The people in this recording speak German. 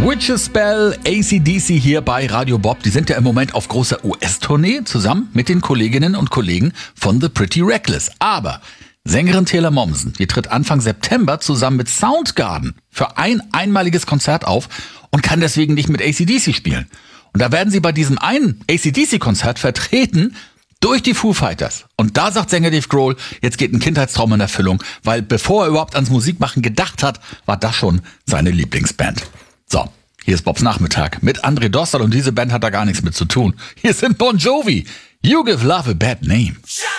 Witch's Spell, AC/DC hier bei Radio Bob. Die sind ja im Moment auf großer US-Tournee zusammen mit den Kolleginnen und Kollegen von The Pretty Reckless. Aber Sängerin Taylor Momsen, die tritt Anfang September zusammen mit Soundgarden für ein einmaliges Konzert auf und kann deswegen nicht mit AC/DC spielen. Und da werden sie bei diesem einen AC/DC-Konzert vertreten durch die Foo Fighters. Und da sagt Sänger Dave Grohl, jetzt geht ein Kindheitstraum in Erfüllung, weil bevor er überhaupt ans Musikmachen gedacht hat, war das schon seine Lieblingsband. So, hier ist Bobs Nachmittag mit André Dostal und diese Band hat da gar nichts mit zu tun. Hier sind Bon Jovi. You Give Love a Bad Name.